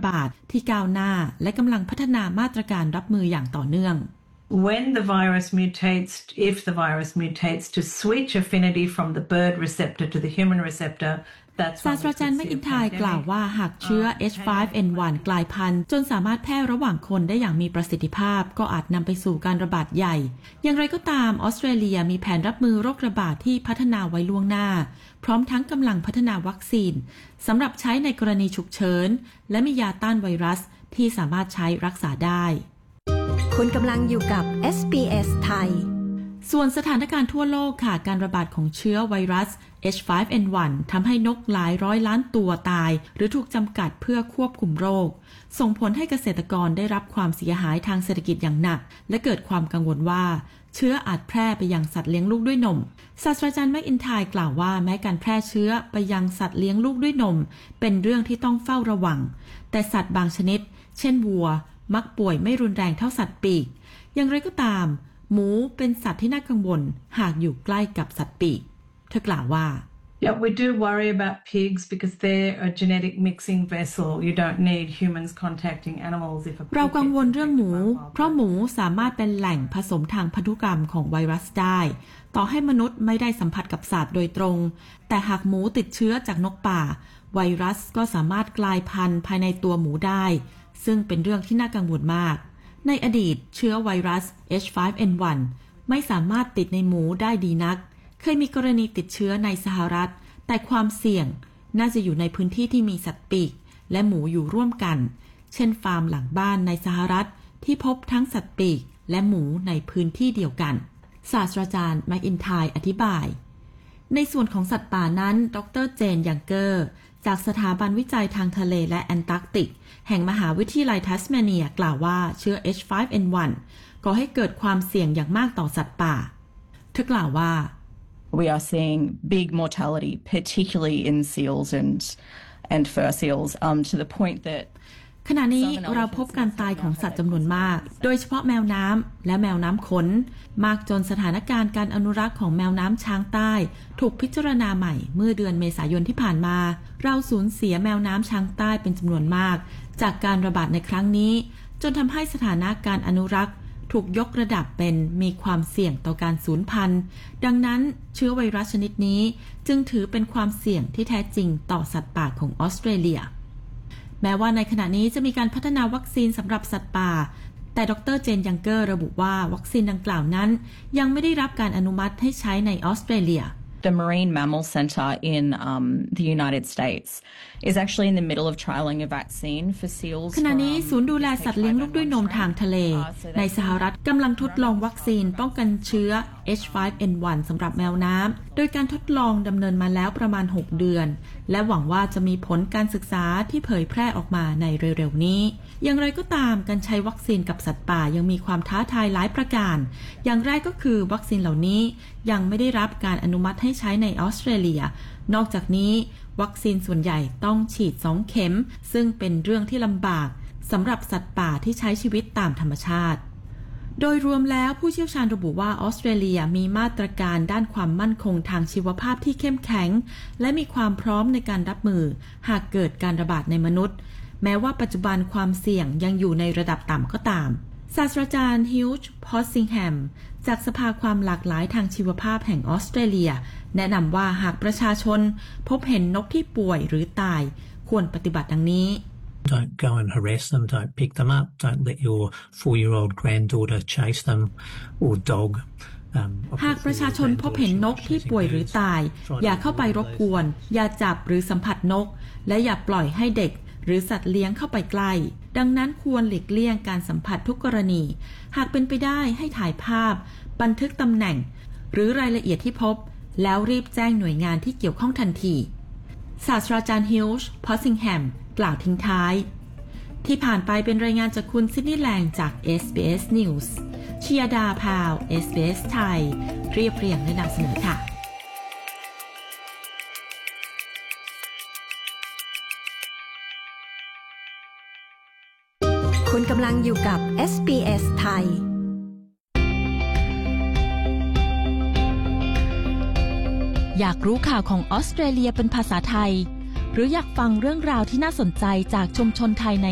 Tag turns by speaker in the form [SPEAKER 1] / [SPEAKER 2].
[SPEAKER 1] บาดที่ก้าวหน้าและกำลังพัฒนามาตรการรับมืออย่างต่อเนื่อง
[SPEAKER 2] When the virus mutates, if the virus mutates to switch affinity from the bird receptor to the human receptor,
[SPEAKER 1] ศาสตราจารย์แมคอินไทร์กล่าวว่าหากเชื้อ H5N1 กลายพันธุ์จนสามารถแพร่ระหว่างคนได้อย่างมีประสิทธิภาพก็อาจนำไปสู่การระบาดใหญ่อย่างไรก็ตามออสเตรเลียมีแผนรับมือโรคระบาดที่พัฒนาไว้ล่วงหน้าพร้อมทั้งกำลังพัฒนาวัคซีนสำหรับใช้ในกรณีฉุกเฉินและมียาต้านไวรัสที่สามารถใช้รักษาได้
[SPEAKER 3] คุณกำลังอยู่กับ SBS ไทย
[SPEAKER 1] ส่วนสถานการณ์ทั่วโลกค่ะการระบาดของเชื้อไวรัส H5N1 ทำให้นกหลายร้อยล้านตัวตายหรือถูกจำกัดเพื่อควบคุมโรคส่งผลให้เกษตรกรได้รับความเสียหายทางเศรษฐกิจอย่างหนักและเกิดความกังวลว่าเชื้ออาจแพร่ไปยังสัตว์เลี้ยงลูกด้วยนมศาสตราจารย์แมคอินไทร์กล่าวว่าแม้การแพร่เชื้อไปยังสัตว์เลี้ยงลูกด้วยนมเป็นเรื่องที่ต้องเฝ้าระวังแต่สัตว์บางชนิดเช่นวัวมักป่วยไม่รุนแรงเท่าสัตว์ปีกอย่างไรก็ตามหมูเป็นสัตว์ที่น่ากังวลหากอยู่ใกล้กับสัตว์ปีกเธอกล่าวว่า
[SPEAKER 2] Yeah, we do worry about pigs because they're a genetic mixing vessel. You don't need humans contacting animals if a pig
[SPEAKER 1] เรากังวลเรื่องหมูเพราะหมูสามารถเป็นแหล่งผสมทางพันธุกรรมของไวรัสได้ต่อให้มนุษย์ไม่ได้สัมผัสกับสัตว์โดยตรงแต่หากหมูติดเชื้อจากนกป่าไวรัสก็สามารถกลายพันธุ์ภายในตัวหมูได้ซึ่งเป็นเรื่องที่น่ากังวลมากในอดีตเชื้อไวรัส H5N1 ไม่สามารถติดในหมูได้ดีนักเคยมีกรณีติดเชื้อในสหรัฐแต่ความเสี่ยงน่าจะอยู่ในพื้นที่ที่มีสัตว์ปีกและหมูอยู่ร่วมกันเช่นฟาร์มหลังบ้านในสหรัฐที่พบทั้งสัตว์ปีกและหมูในพื้นที่เดียวกันศาสตราจารย์แมคอินไทร์อธิบายในส่วนของสัตว์ป่านั้นดร.เจนยังเกอร์จากสถาบันวิจัยทางทะเลและแอนตาร์กติกแห่งมหาวิทยาลัยทัสเมเนียกล่าวว่าเชื้อ H5N1 ก่อให้เกิดความเสี่ยงอย่างมากต่อสัตว์ป่าเธอกล่าวว่า
[SPEAKER 4] We are seeing big mortality, particularly in seals and fur seals, to the point that
[SPEAKER 1] ขณะนี้เราพบการตายของสัตว์จำนวนมากโดยเฉพาะแมวน้ำและแมวน้ำขนมากจนสถานการณ์การอนุรักษ์ของแมวน้ำช้างใต้ถูกพิจารณาใหม่เมื่อเดือนเมษายนที่ผ่านมาเราสูญเสียแมวน้ำช้างใต้เป็นจำนวนมากจากการระบาดในครั้งนี้จนทำให้สถานะการอนุรักษ์ถูกยกระดับเป็นมีความเสี่ยงต่อการสูญพันธุ์ดังนั้นเชื้อไวรัสชนิดนี้จึงถือเป็นความเสี่ยงที่แท้จริงต่อสัตว์ป่าของออสเตรเลียแม้ว่าในขณะนี้จะมีการพัฒนาวัคซีนสำหรับสัตว์ป่าแต่ดร.เจนยังเกอร์ระบุว่าวัคซีนดังกล่าวนั้นยังไม่ได้รับการอนุมัติให้ใช้ในออสเตรเลีย
[SPEAKER 4] The Marine Mammal Center in the United States is actually in the middle of trialing a vaccine for seals.
[SPEAKER 1] ขณะนี้ศูนย์ดูแลสัตว์เลี้ยงลูกด้วยนมทางทะเลในสหรัฐกำลังทดลองวัคซีนป้องกันเชื้อ H5N1 สำหรับแมวน้ำโดยการทดลองดำเนินมาแล้วประมาณ6 เดือนและหวังว่าจะมีผลการศึกษาที่เผยแพร่ออกมาในเร็วๆนี้อย่างไรก็ตามการใช้วัคซีนกับสัตว์ป่ายังมีความท้าทายหลายประการอย่างแรกก็คือวัคซีนเหล่านี้ยังไม่ได้รับการอนุมัติให้ใช้ในออสเตรเลียนอกจากนี้วัคซีนส่วนใหญ่ต้องฉีด2 เข็มซึ่งเป็นเรื่องที่ลำบากสำหรับสัตว์ป่าที่ใช้ชีวิตตามธรรมชาติโดยรวมแล้วผู้เชี่ยวชาญระบุว่าออสเตรเลียมีมาตรการด้านความมั่นคงทางชีวภาพที่เข้มแข็งและมีความพร้อมในการรับมือหากเกิดการระบาดในมนุษย์แม้ว่าปัจจุบันความเสี่ยงยังอยู่ในระดับต่ำก็ตามศาสตราจารย์ฮิวจ์ พอสซิงแฮมจากสภาความหลากหลายทางชีวภาพแห่งออสเตรเลียแนะนำว่าหากประชาชนพบเห็นนกที่ป่วยหรือตายควรปฏิบัติดังนี้
[SPEAKER 5] Don't go and harass them, don't pick them up, don't let your 4-year-old granddaughter chase them or dog.
[SPEAKER 1] หากประชาชนพบเห็นนกที่ป่วยหรือตายอย่าเข้าไปรบกวนอย่าจับหรือสัมผัสนกและอย่าปล่อยให้เด็กหรือสัตว์เลี้ยงเข้าไปใกล้ดังนั้นควรหลีกเลี่ยงการสัมผัสทุกกรณีหากเป็นไปได้ให้ถ่ายภาพบันทึกตำแหน่งหรือรายละเอียดที่พบแล้วรีบแจ้งหน่วยงานที่เกี่ยวข้องทันทีศาสตราจารย์ฮิลช์ พอสซิงแฮมกล่าวทิ้งท้ายที่ผ่านไปเป็นรายงานจากคุณซิดนีย์แลงจาก SBS News ชยดาพาว SBS ไทยเรียบเรียงและนำเสนอค่ะ
[SPEAKER 3] คุณกำลังอยู่กับ SBS ไทย
[SPEAKER 1] อยากรู้ข่าวของออสเตรเลียเป็นภาษาไทยหรืออยากฟังเรื่องราวที่น่าสนใจจากชุมชนไทยใน